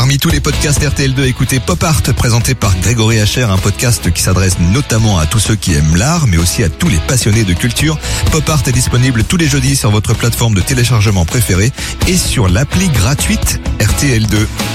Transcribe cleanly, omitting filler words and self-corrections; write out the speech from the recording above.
Parmi tous les podcasts RTL2, écoutez Pop Art, présenté par Grégory Hacher, un podcast qui s'adresse notamment à tous ceux qui aiment l'art, mais aussi à tous les passionnés de culture. Pop Art est disponible tous les jeudis sur votre plateforme de téléchargement préférée et sur l'appli gratuite RTL2.